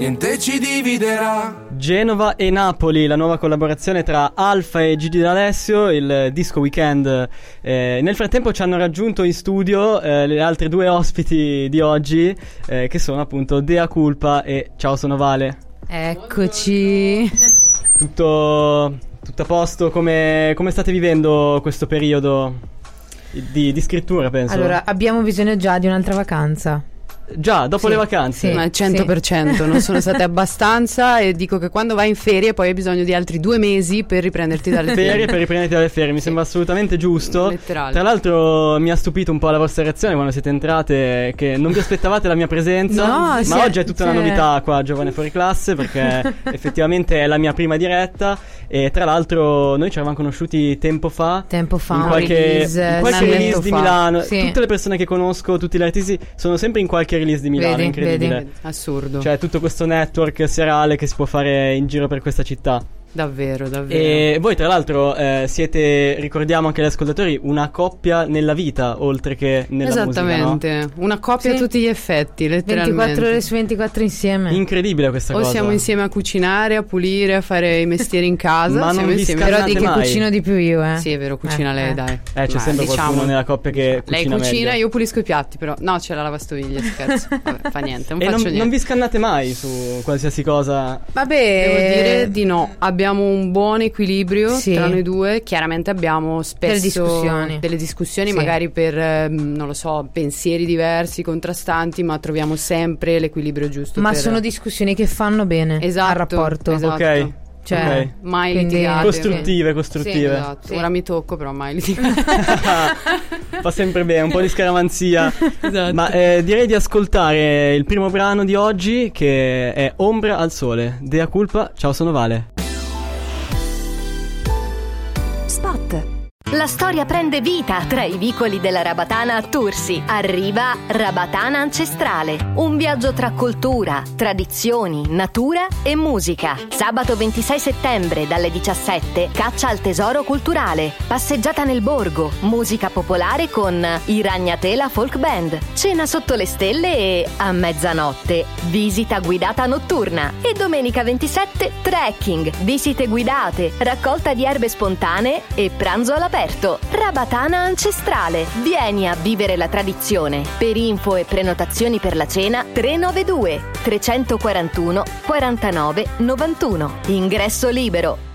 niente ci dividerà. Genova e Napoli, la nuova collaborazione tra Alfa e Gigi D'Alessio, il disco Weekend. Nel frattempo ci hanno raggiunto in studio le altre due ospiti di oggi, che sono appunto Dea Culpa e Ciao sono Vale. Eccoci. Tutto a posto? Come state vivendo questo periodo di scrittura, penso? Allora, abbiamo bisogno già di un'altra vacanza. Già, dopo le vacanze? Sì, ma 100%, non sono state abbastanza, e dico che quando vai in ferie poi hai bisogno di altri 2 mesi per riprenderti dalle ferie. Mi sembra assolutamente giusto. Letterale. Tra l'altro mi ha stupito un po' la vostra reazione quando siete entrate, che non vi aspettavate la mia presenza, ma oggi è tutta una novità qua a Giovane Fuori Classe, perché effettivamente è la mia prima diretta, e tra l'altro noi ci eravamo conosciuti tempo fa in qualche release di Milano. Sì. Tutte le persone che conosco, tutti gli artisti sono sempre in qualche release di Milano. È incredibile. Vedi. Assurdo. Cioè tutto questo network serale che si può fare in giro per questa città. Davvero. E voi tra l'altro siete, ricordiamo anche agli ascoltatori, una coppia nella vita oltre che nella musica, no? Esattamente, una coppia a tutti gli effetti, letteralmente 24 ore su 24 insieme. Incredibile questa cosa. O siamo insieme a cucinare, a pulire, a fare i mestieri in casa. Ma non vi insieme. Però di che mai. Cucino di più io, Sì, è vero, cucina lei, dai. C'è sempre qualcuno nella coppia che lei cucina cucina, meglio. io pulisco i piatti, però no, c'è la lavastoviglie, scherzo. Vabbè, fa niente, non e faccio niente. non vi scannate mai su qualsiasi cosa? Vabbè, devo dire di no. Abbiamo un buon equilibrio tra noi due. Chiaramente abbiamo spesso delle discussioni magari per non lo so, pensieri diversi, contrastanti, ma troviamo sempre l'equilibrio giusto. Ma sono discussioni che fanno bene al rapporto. Esatto. Ok. Cioè, mai litigate. Costruttive. Sì, esatto. Ora mi tocco, però mai litigate. Fa sempre bene, un po' di scaramanzia. Esatto. Ma direi di ascoltare il primo brano di oggi, che è Ombra al sole. Dea Culpa, Ciao sono Vale. Spot. La storia prende vita tra i vicoli della Rabatana a Tursi. Arriva Rabatana Ancestrale, un viaggio tra cultura, tradizioni, natura e musica. Sabato 26 settembre dalle 17, caccia al tesoro culturale, passeggiata nel borgo, musica popolare con i Ragnatela Folk Band, cena sotto le stelle e, a mezzanotte, visita guidata notturna. E domenica 27, trekking, visite guidate, raccolta di erbe spontanee e pranzo all'aperto. Rabatana Ancestrale. Vieni a vivere la tradizione. Per info e prenotazioni per la cena 392 341 49 91. Ingresso libero.